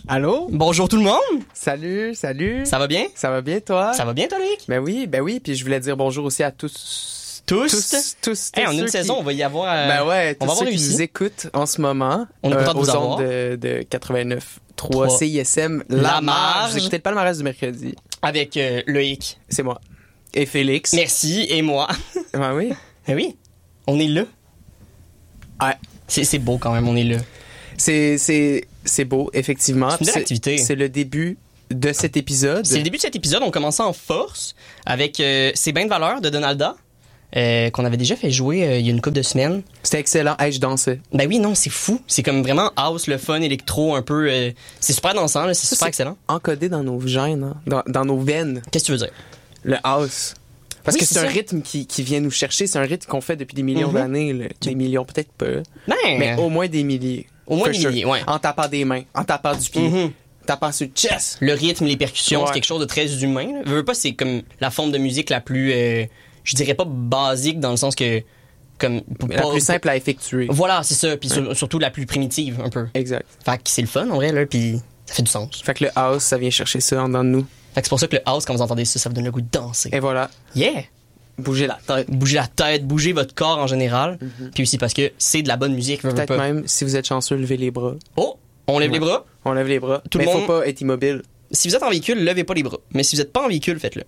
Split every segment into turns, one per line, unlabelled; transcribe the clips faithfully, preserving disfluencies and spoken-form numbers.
Allô?
Bonjour tout le monde!
Salut, salut.
Ça va bien?
Ça va bien, toi?
Ça va bien, toi, Loïc?
Ben oui, ben oui. Puis je voulais dire bonjour aussi à tous.
Tous?
Tous, tous.
Hey, en une
ceux
saison,
qui...
on va y avoir... Euh,
Ben ouais,
on
tous
va avoir
ceux qui
réussi.
nous écoutent en ce moment.
On est content de
aux
vous
ondes
avoir.
de, de quatre-vingt-neuf trois
Trois.
C I S M.
La
La
Marge.
Marge. Vous écoutez le palmarès du mercredi.
Avec euh, Loïc.
C'est moi. Et Félix.
Merci, et moi.
Ben oui.
Eh oui, on est là.
Ouais.
C'est, c'est beau quand même, on est là.
C'est, c'est, c'est beau, effectivement.
C'est une belle activité.
C'est le début de cet épisode.
C'est le début de cet épisode, on commençait en force avec euh, C'est bien de valeur de Donalda, euh, qu'on avait déjà fait jouer euh, il y a une couple de semaines.
C'était excellent. Hey, je dansais.
Ben oui, non, c'est fou. C'est comme vraiment house, le fun, électro, un peu... euh, c'est super dansant, là, c'est
Ça,
super
c'est
excellent.
Encodé dans nos gènes, hein, dans, dans nos veines.
Qu'est-ce que tu veux dire?
Le house. Parce
Oui,
que
c'est
c'est un
ça.
rythme qui, qui vient nous chercher. C'est un rythme qu'on fait depuis des millions
Mhm.
d'années. Là. Des millions, peut-être pas.
Ben,
Mais au moins des milliers.
au moins
For
des
sure.
milliers, ouais.
En tapant des mains, en tapant du pied,
Mhm.
tapant sur le chest.
Le rythme, les percussions,
Ouais.
c'est quelque chose de très humain. Là. Veux, veux pas, c'est comme la forme de musique la plus, euh, je dirais pas basique dans le sens que, comme, p-
La
pas-
plus simple à effectuer.
Voilà, c'est ça. Puis sur- surtout la plus primitive, un peu.
Exact.
Fait que c'est le fun, en vrai, là, puis ça fait du sens.
Fait que le house, ça vient chercher ça en dedans de nous.
Fait que c'est pour ça que le house, quand vous entendez ça, ça vous donne le goût de danser.
Et voilà.
Yeah!
Bouger la tête.
Bouger la tête, bouger votre corps en général. Puis aussi parce que c'est de la bonne musique, veux, veux
Peut-être
pas.
même, si vous êtes chanceux, levez les bras.
Oh! On lève
Ouais.
les bras.
On lève les bras.
Tout le
Mais
monde-
faut pas être immobile.
Si vous êtes en véhicule, levez pas les bras. Mais si vous êtes pas en véhicule, faites-le.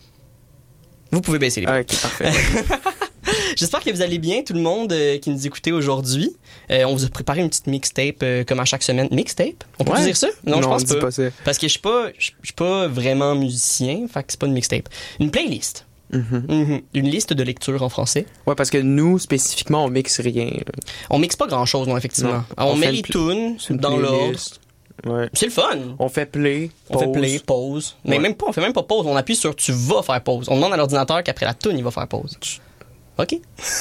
Vous pouvez baisser les bras.
Ah, ok, parfait.
J'espère que vous allez bien, tout le monde euh, qui nous écoutez aujourd'hui. Euh, on vous a préparé une petite mixtape euh, comme à chaque semaine. Mixtape? On peut
Ouais.
dire ça? Non, je pense
on dit
pas.
pas ça.
Parce que je suis pas, je je suis pas vraiment musicien, fait que c'est pas une mixtape. Une playlist.
Mhm.
Mhm. Une liste de lecture en français.
Ouais, parce que nous, spécifiquement, on mixe rien. là.
On mixe pas grand chose, non, effectivement.
Non.
Alors, on,
On
met
fait
les
une pl-
tunes
Une
dans l'ordre.
playlist. Ouais.
C'est le fun.
On fait play.
On fait
pause.
play, pause. Mais
Ouais.
même pas, on fait même pas pause. On appuie sur tu vas faire pause. On demande à l'ordinateur qu'après la tune, il va faire pause. OK.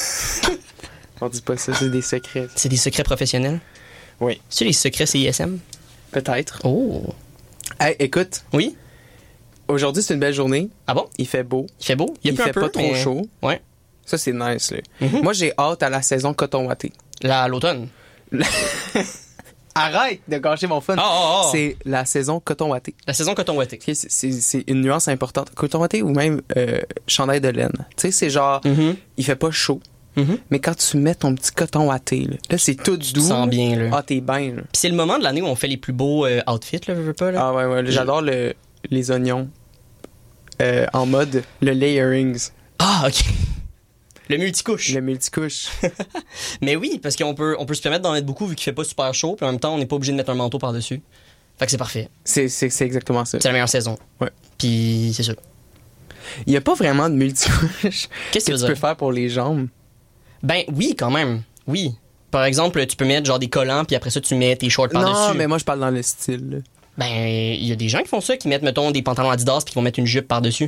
On dit pas ça, c'est des secrets.
C'est des secrets professionnels.
Oui.
C'est les secrets C I S M.
Peut-être.
Oh.
Hey, écoute,
Oui.
aujourd'hui, c'est une belle journée.
Ah bon?
Il fait beau.
Il fait beau. Il, y a
Il
plus un
fait
peu,
pas trop
mais-
chaud.
Ouais.
Ça, c'est nice, là.
Mhm.
Moi, j'ai hâte à la saison coton watté.
La, l'automne.
Arrête de gâcher mon fun.
Ah, ah, ah.
C'est la saison coton watté.
La saison coton ouaté.
Ok, c'est- C'est c'est une nuance importante. Coton watté ou même euh, chandail de laine. Tu sais, c'est genre,
Mhm.
il fait pas chaud.
Mhm.
Mais quand tu mets ton petit coton watté, là, là c'est tout
Tu te
doux.
sens bien, là.
Ah, t'es bien, là.
Puis c'est le moment de l'année où on fait les plus beaux euh, outfits, là, veux, veux pas, là.
Ah ouais, ouais. J'adore le, les oignons euh, en mode le layerings,
Ah, OK. Le multicouche.
le multicouche.
Mais oui, parce qu'on peut, on peut se permettre d'en mettre beaucoup vu qu'il fait pas super chaud, puis en même temps, on n'est pas obligé de mettre un manteau par-dessus. Fait que c'est parfait.
C'est c'est- c'est exactement ça.
C'est la meilleure saison.
Ouais.
Puis c'est ça.
Il y a pas vraiment de multicouche
Qu'est-ce
que
que tu
tu
veux
peux
dire?
faire pour les jambes.
Ben oui, quand même. Oui. Par exemple, tu peux mettre genre des collants, puis après ça, tu mets tes shorts par-dessus.
Non, mais moi, je parle dans le style. là.
Ben, il y a des gens qui font ça, qui mettent, mettons, des pantalons Adidas, puis qui vont mettre une jupe par-dessus.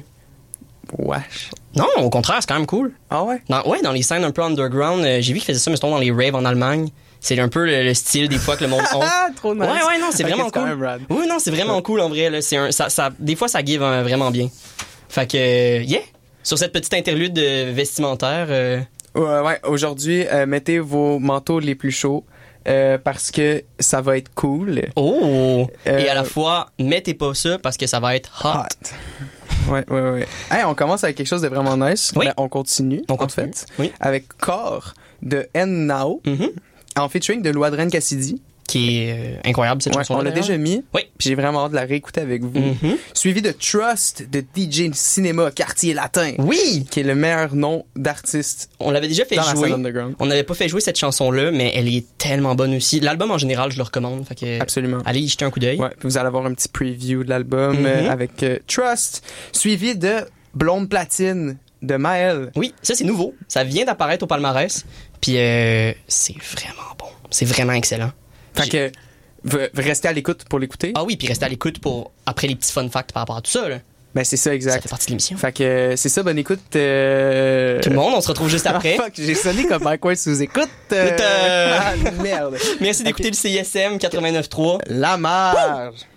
Wesh.
Non, au contraire, c'est quand même cool.
Ah ouais?
Dans, ouais, dans les scènes un peu underground, euh, j'ai vu qu'ils faisaient ça, mettons, dans les raves en Allemagne. C'est un peu le, le style des fois que le monde ont.
Ah, trop nice.
Ouais, ouais, non, c'est
Ok,
vraiment
c'est quand
cool.
même rad.
Oui, non, c'est vraiment cool en vrai. Là. C'est un, ça, ça, des fois, ça give euh, vraiment bien. Fait que, euh, yeah! Sur cette petite interlude euh, vestimentaire, euh,
Ouais, ouais. Aujourd'hui, euh, mettez vos manteaux les plus chauds euh, parce que ça va être cool.
oh!
Euh,
Et à la fois, mettez pas ça parce que ça va être hot.
Hot. Ouais, ouais, ouais. Hey, on commence avec quelque chose de vraiment nice.
Oui.
Ben, on continue,
On
en
continue.
fait,
Oui.
avec Corps de N Now,
Mhm.
en featuring de Louadren Cassidy.
Qui est euh, incroyable, cette
Ouais,
chanson.
on l'a déjà mis.
Oui.
Puis j'ai vraiment hâte de la réécouter avec vous.
Mhm.
Suivi de Trust de D J Cinéma Quartier Latin,
Oui!
qui est le meilleur nom d'artiste
On l'avait déjà fait
dans la
jouer.
scène underground.
On n'avait pas fait jouer cette chanson-là, mais elle est tellement bonne aussi. L'album, en général, je le recommande. Fait que,
Absolument.
allez y jeter un coup d'œil.
Ouais, puis vous allez avoir un petit preview de l'album
Mhm.
euh, avec euh, Trust, suivi de Blonde Platine de Maël.
Oui, ça, c'est nouveau. Ça vient d'apparaître au palmarès. Puis, euh, c'est vraiment bon. C'est vraiment excellent.
Fait que vous, vous restez à l'écoute pour l'écouter.
Ah oui, puis restez à l'écoute pour après les petits fun facts par rapport à tout ça. Là.
Ben c'est ça,
Ça
exact.
fait partie de l'émission.
Fait que euh, c'est ça, bonne écoute. euh,
Tout le monde, on se retrouve juste après.
Ah, fuck, j'ai sonné comme un coin sous écoute. euh,
Écoute, euh,
Ah, merde.
Merci d'écouter le C I S M quatre-vingt-neuf trois.
La marge.